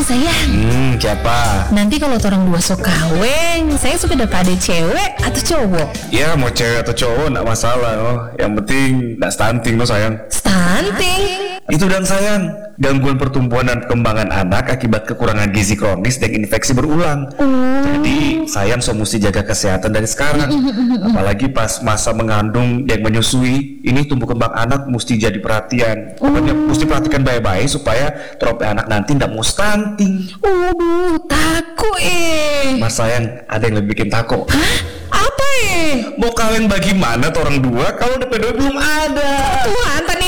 Sayang, Siapa? nanti kalau orang dua sok kawin, saya suka dapat ada cewek atau cowok? Ya mau cewek atau cowok nggak masalah oh. Yang penting nggak stunting no sayang. Stunting? Itu dan sayang, gangguan pertumbuhan dan perkembangan anak akibat kekurangan gizi kronis dan infeksi berulang. Jadi sayang so mesti jaga kesehatan dari sekarang. Apalagi pas masa mengandung dan menyusui, ini tumbuh kembang anak mesti jadi perhatian. Pokoknya mesti perhatikan baik-baik supaya trope anak nanti nggak mau stunting. Takut Mas sayang, ada yang lebih bikin takut. Apa Mau kawin bagaimana tuh orang dua kalau DP2 belum ada? Tuhan,